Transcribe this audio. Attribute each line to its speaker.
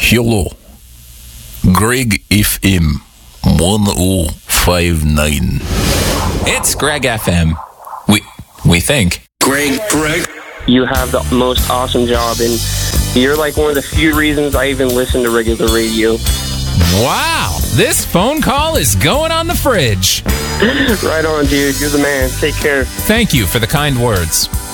Speaker 1: Hello. Greg FM 1059.
Speaker 2: It's Greg FM. We think.
Speaker 3: Greg.
Speaker 4: You have the most awesome job, and you're like one of the few reasons I even listen to regular radio.
Speaker 2: Wow, this phone call is going on the fridge.
Speaker 4: Right on, dude. You're the man. Take care.
Speaker 2: Thank you for the kind words.